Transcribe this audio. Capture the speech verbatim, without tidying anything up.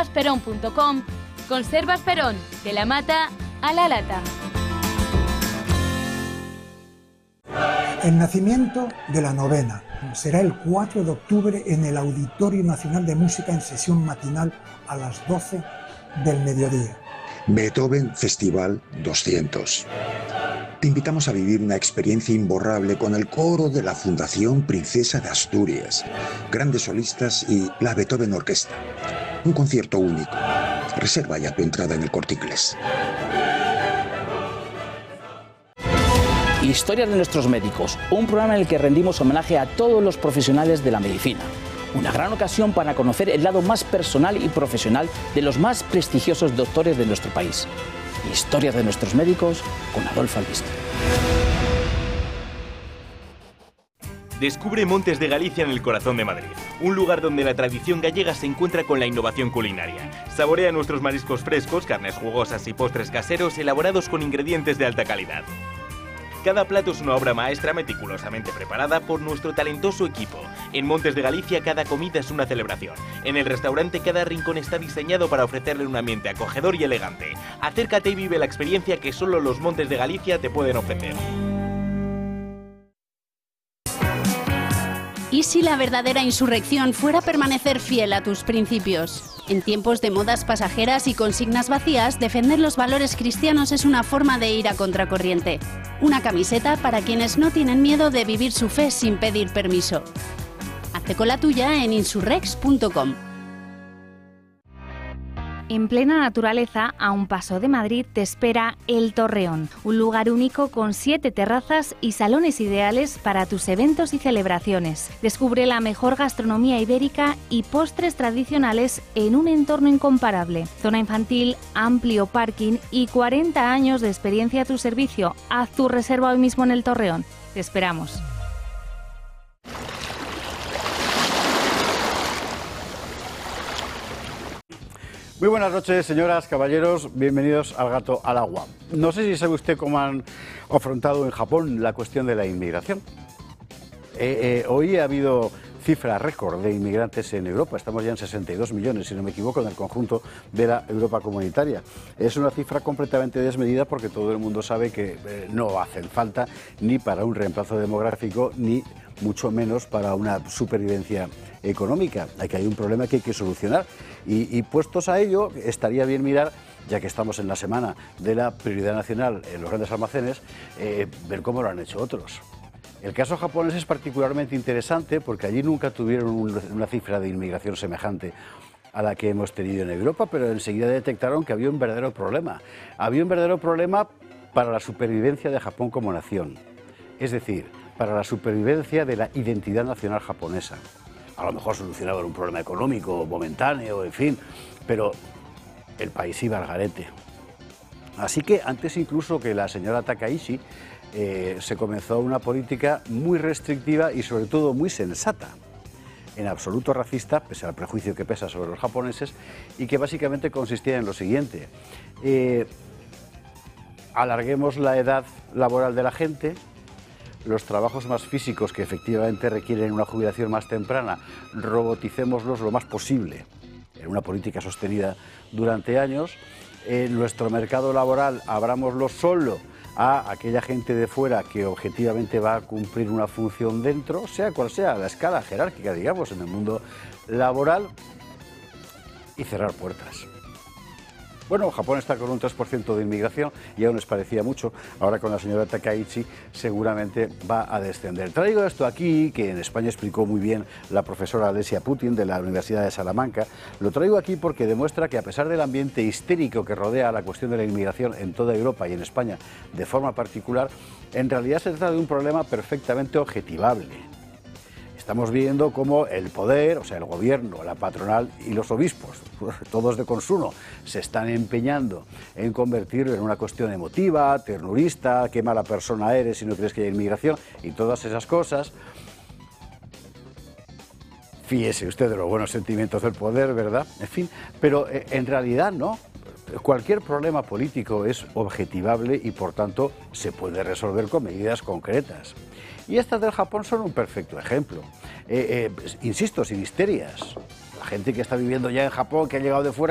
conservasperón punto com. Conservas Perón, de la mata a la lata. El nacimiento de la novena será el cuatro de octubre en el Auditorio Nacional de Música en sesión matinal a las doce del mediodía. Beethoven Festival doscientos. Te invitamos a vivir una experiencia imborrable con el coro de la Fundación Princesa de Asturias, grandes solistas y la Beethoven Orquesta. Un concierto único. Reserva ya tu entrada en el Corte Inglés. Historias de nuestros médicos, un programa en el que rendimos homenaje a todos los profesionales de la medicina. Una gran ocasión para conocer el lado más personal y profesional de los más prestigiosos doctores de nuestro país. Historias de nuestros médicos con Adolfo Albiste. Descubre Montes de Galicia en el corazón de Madrid, un lugar donde la tradición gallega se encuentra con la innovación culinaria. Saborea nuestros mariscos frescos, carnes jugosas y postres caseros elaborados con ingredientes de alta calidad. Cada plato es una obra maestra meticulosamente preparada por nuestro talentoso equipo. En Montes de Galicia cada comida es una celebración. En el restaurante cada rincón está diseñado para ofrecerle un ambiente acogedor y elegante. Acércate y vive la experiencia que solo los Montes de Galicia te pueden ofrecer. ¿Y si la verdadera insurrección fuera permanecer fiel a tus principios? En tiempos de modas pasajeras y consignas vacías, defender los valores cristianos es una forma de ir a contracorriente. Una camiseta para quienes no tienen miedo de vivir su fe sin pedir permiso. Hazte con la tuya en insurrex punto com. En plena naturaleza, a un paso de Madrid, te espera El Torreón, un lugar único con siete terrazas y salones ideales para tus eventos y celebraciones. Descubre la mejor gastronomía ibérica y postres tradicionales en un entorno incomparable. Zona infantil, amplio parking y cuarenta años de experiencia a tu servicio. Haz tu reserva hoy mismo en El Torreón. Te esperamos. Muy buenas noches, señoras, caballeros, bienvenidos al Gato al Agua. No sé si sabe usted cómo han afrontado en Japón la cuestión de la inmigración. Eh, eh, hoy ha habido cifra récord de inmigrantes en Europa, estamos ya en sesenta y dos millones, si no me equivoco, en el conjunto de la Europa comunitaria. Es una cifra completamente desmedida porque todo el mundo sabe que eh, no hacen falta ni para un reemplazo demográfico ni mucho menos para una supervivencia económica. Aquí hay un problema que hay que solucionar y, y puestos a ello estaría bien mirar, ya que estamos en la semana de la prioridad nacional en los grandes almacenes, eh, ver cómo lo han hecho otros. El caso japonés es particularmente interesante porque allí nunca tuvieron un, una cifra de inmigración semejante a la que hemos tenido en Europa, pero enseguida detectaron que había un verdadero problema. Había un verdadero problema para la supervivencia de Japón como nación, es decir, para la supervivencia de la identidad nacional japonesa. A lo mejor solucionaban un problema económico momentáneo, en fin, pero el país iba al garete. Así que antes incluso que la señora Takaishi, eh, se comenzó una política muy restrictiva y sobre todo muy sensata, en absoluto racista, pese al prejuicio que pesa sobre los japoneses, y que básicamente consistía en lo siguiente: eh, alarguemos la edad laboral de la gente, los trabajos más físicos que efectivamente requieren una jubilación más temprana, roboticémoslos lo más posible, en una política sostenida durante años. En nuestro mercado laboral abrámoslo solo a aquella gente de fuera que objetivamente va a cumplir una función dentro, sea cual sea la escala jerárquica, digamos, en el mundo laboral, y cerrar puertas. Bueno, Japón está con un tres por ciento de inmigración y aún les parecía mucho. Ahora con la señora Takaichi seguramente va a descender. Traigo esto aquí, que en España explicó muy bien la profesora Alesia Putin de la Universidad de Salamanca. Lo traigo aquí porque demuestra que a pesar del ambiente histérico que rodea la cuestión de la inmigración en toda Europa y en España de forma particular, en realidad se trata de un problema perfectamente objetivable. Estamos viendo cómo el poder, o sea, el gobierno, la patronal y los obispos, todos de consuno, se están empeñando en convertirlo en una cuestión emotiva, ternurista, qué mala persona eres si no crees que hay inmigración y todas esas cosas. Fíjese usted de los buenos sentimientos del poder, ¿verdad? En fin, pero eh, en realidad no. Cualquier problema político es objetivable y por tanto se puede resolver con medidas concretas. Y estas del Japón son un perfecto ejemplo. Eh, eh, insisto, sin histerias. La gente que está viviendo ya en Japón, que ha llegado de fuera,